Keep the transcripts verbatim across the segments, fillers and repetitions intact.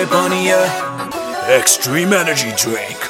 Extreme energy drink.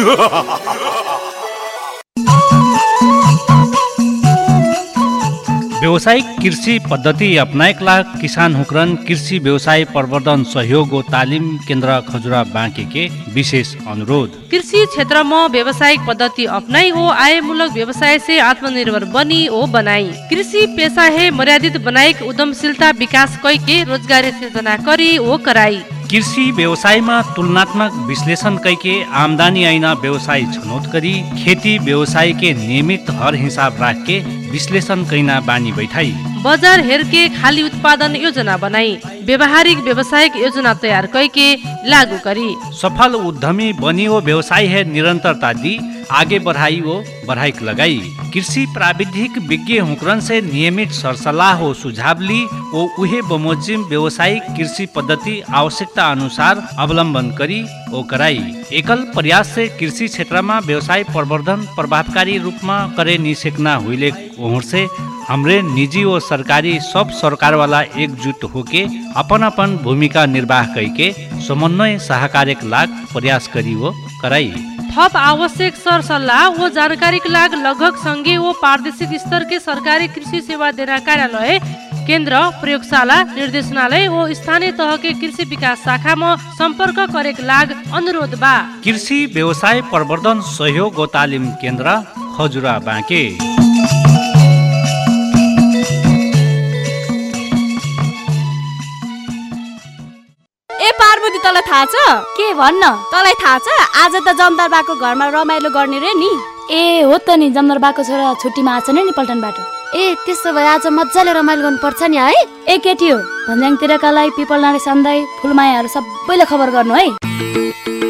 व्यावसायिक कृषि पद्धति अपनाएका किसान हुक्रन कृषि व्यवसाय प्रवर्धन सहयोग व तालिम केन्द्र खजुरा बाँके के विशेष अनुरोध। कृषि क्षेत्र में व्यावसायिक पद्धति अपनाई हो आयमूलक व्यवसाय से आत्मनिर्भर बनी हो बनाई। कृषि पेशा है मर्यादित बनाइक उद्यमशीलता विकास कई के रोजगारी सृजना करी हो कराई। कृषि व्यवसायमा तुलनात्मक विश्लेषण कैके आमदानी ऐना व्यवसाय छनौट करी खेती व्यवसाय के नियमित हर हिसाब राख के विश्लेषण कैना बानी बैठाई। बजार हेर के खाली उत्पादन योजना बनाई व्यवहारिक व्यवसायिक योजना तैयार करके लागू करी। सफल उद्यमी बनी हो व्यवसाय है निरंतरता दी आगे बढ़ाई हो बढ़ाई लगाई। कृषि प्राविधिक विज्ञ हुक्रन से नियमित सरसल्लाह हो सुझाव ली वो उहे बमोजिम व्यवसायिक कृषि पद्धति आवश्यकता अनुसार अवलंबन करी ओ कराई। एकल प्रयास से कृषि क्षेत्र में व्यवसाय प्रवर्धन प्रभावकारी रूप में करे निसेकना हुईले ओहर से हमरे निजी और सरकारी सब सरकार वाला एकजुट होके अपन अपन भूमिका निर्वाह करके समन्वय सहकार्यक लाग प्रयास करी वो कराई। थप आवश्यक सर सल्लाह व जानकारी के लाग लगभग संघीय व प्रादेशिक स्तर के सरकारी कृषि सेवा देना कार्यालय केंद्र प्रयोगशाला निर्देशनालय व स्थानीय तह के कृषि विकास शाखा में संपर्क करे के लाग अनुरोध बा। कृषि व्यवसाय प्रवर्धन सहयोग व तालिम केंद्र खजुरा बाँके। ए पार्वती तँलाई थाहा छ? के भन्न? तँलाई थाहा छ आज त जमदार बाको घरमा रमाइलो गर्ने रे नि? ए हो त नि, जमदार बाको छोरा छुट्टीमा आछ नि पल्टनबाट। ए त्यसो भए आज मजाले रमाइलो गर्नु पर्छ नि है? ए केटी हो भन्ज्याङतिरकालाई पिपल डाँडे सन्दाई फुलमायाहरू सबैले खबर गर्नु है।